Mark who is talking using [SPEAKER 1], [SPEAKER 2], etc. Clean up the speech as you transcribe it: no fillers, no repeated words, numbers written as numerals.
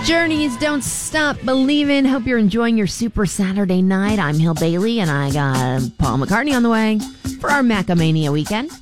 [SPEAKER 1] Journeys, Don't Stop Believing. Hope you're enjoying your Super Saturday night. I'm Hill Bailey, and I got Paul McCartney on the way for our Macamania weekend.